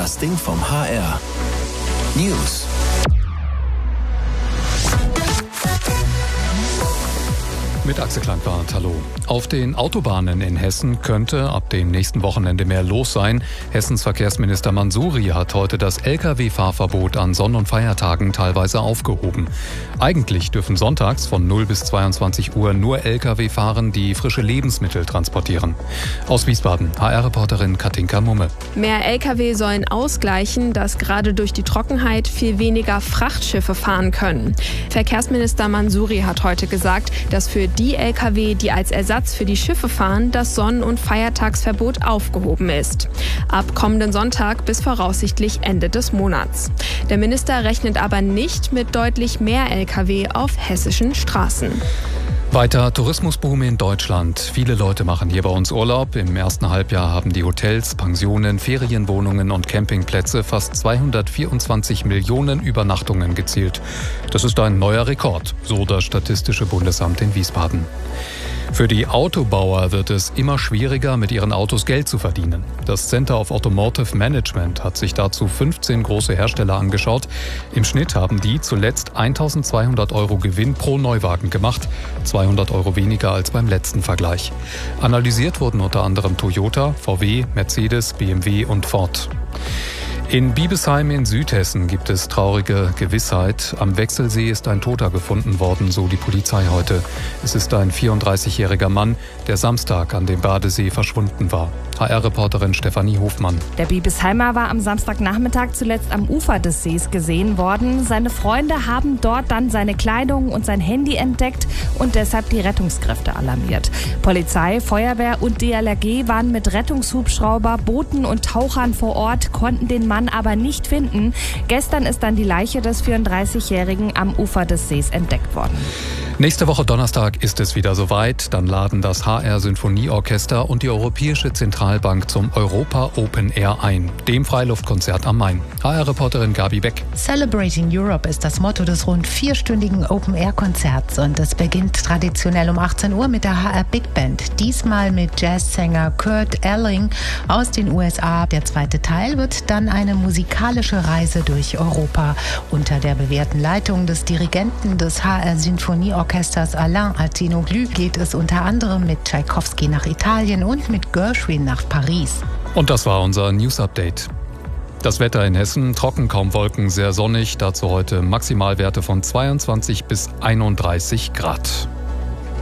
Das Ding vom HR. News. Mit Axel Klangwart, hallo. Auf den Autobahnen in Hessen könnte ab dem nächsten Wochenende mehr los sein. Hessens Verkehrsminister Mansouri hat heute das Lkw-Fahrverbot an Sonn- und Feiertagen teilweise aufgehoben. Eigentlich dürfen sonntags von 0 bis 22 Uhr nur Lkw fahren, die frische Lebensmittel transportieren. Aus Wiesbaden, HR-Reporterin Katinka Mumme. Mehr Lkw sollen ausgleichen, dass gerade durch die Trockenheit viel weniger Frachtschiffe fahren können. Verkehrsminister Mansouri hat heute gesagt, dass für die Lkw, die als Ersatz für die Schiffe fahren, das Sonn- und Feiertagsverbot aufgehoben ist. Ab kommenden Sonntag bis voraussichtlich Ende des Monats. Der Minister rechnet aber nicht mit deutlich mehr Lkw auf hessischen Straßen. Weiter Tourismusboom in Deutschland. Viele Leute machen hier bei uns Urlaub. Im ersten Halbjahr haben die Hotels, Pensionen, Ferienwohnungen und Campingplätze fast 224 Millionen Übernachtungen gezielt. Das ist ein neuer Rekord, so das Statistische Bundesamt in Wiesbaden. Für die Autobauer wird es immer schwieriger, mit ihren Autos Geld zu verdienen. Das Center of Automotive Management hat sich dazu 15 große Hersteller angeschaut. Im Schnitt haben die zuletzt 1.200 € Gewinn pro Neuwagen gemacht, 200 € weniger als beim letzten Vergleich. Analysiert wurden unter anderem Toyota, VW, Mercedes, BMW und Ford. In Biebesheim in Südhessen gibt es traurige Gewissheit. Am Wechselsee ist ein Toter gefunden worden, so die Polizei heute. Es ist ein 34-jähriger Mann, der Samstag an dem Badesee verschwunden war. HR-Reporterin Stefanie Hofmann. Der Biebesheimer war am Samstagnachmittag zuletzt am Ufer des Sees gesehen worden. Seine Freunde haben dort dann seine Kleidung und sein Handy entdeckt und deshalb die Rettungskräfte alarmiert. Polizei, Feuerwehr und DLRG waren mit Rettungshubschrauber, Booten und Tauchern vor Ort, konnten den Mann aber nicht finden. Gestern ist dann die Leiche des 34-Jährigen am Ufer des Sees entdeckt worden. Nächste Woche Donnerstag ist es wieder soweit. Dann laden das HR Sinfonieorchester und die Europäische Zentralbank zum Europa Open Air ein, dem Freiluftkonzert am Main. HR-Reporterin Gabi Beck. Celebrating Europe ist das Motto des rund 4-stündigen Open-Air-Konzerts und es beginnt traditionell um 18 Uhr mit der HR Big Band. Diesmal mit Jazzsänger Kurt Elling aus den USA. Der zweite Teil wird dann eine musikalische Reise durch Europa. Unter der bewährten Leitung des Dirigenten des HR Sinfonieorchesters Alain Altinoglu geht es unter anderem mit Tschaikowski nach Italien und mit Gershwin nach Paris. Und das war unser News-Update. Das Wetter in Hessen, trocken, kaum Wolken, sehr sonnig. Dazu heute Maximalwerte von 22 bis 31 Grad.